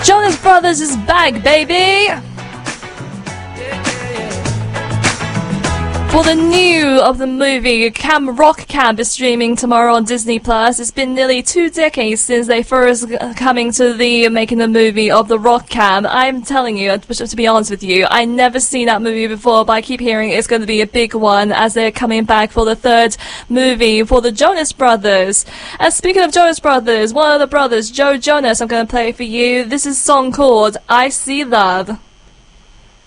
Jonas Brothers is back, baby! For the new of the movie, Rock Camp is streaming tomorrow on Disney+. It's been nearly 2 decades since they first coming to the making the movie of the Rock Camp. I'm telling you, to be honest with you, I never seen that movie before, but I keep hearing it's going to be a big one as they're coming back for the 3rd movie for the Jonas Brothers. And speaking of Jonas Brothers, one of the brothers, Joe Jonas, I'm going to play for you. This is a song called I See Love.